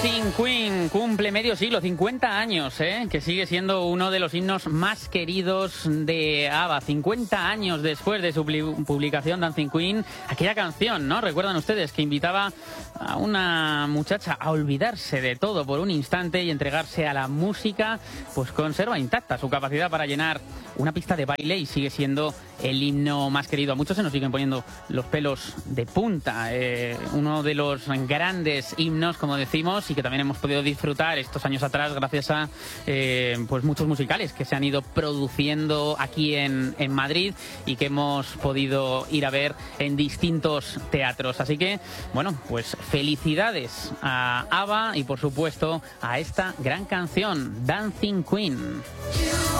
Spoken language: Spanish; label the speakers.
Speaker 1: Dancing Queen cumple medio siglo, 50 años, que sigue siendo uno de los himnos más queridos de ABBA. 50 años después de su publicación, Dancing Queen, aquella canción, ¿no? ¿Recuerdan ustedes? Que invitaba a una muchacha a olvidarse de todo por un instante y entregarse a la música, pues conserva intacta su capacidad para llenar una pista de baile y sigue siendo el himno más querido. A muchos se nos siguen poniendo los pelos de punta. Uno de los grandes himnos, como decimos, y que también hemos podido disfrutar estos años atrás gracias a pues muchos musicales que se han ido produciendo aquí en Madrid y que hemos podido ir a ver en distintos teatros. Así que, bueno, pues felicidades a ABBA y por supuesto a esta gran canción, Dancing Queen.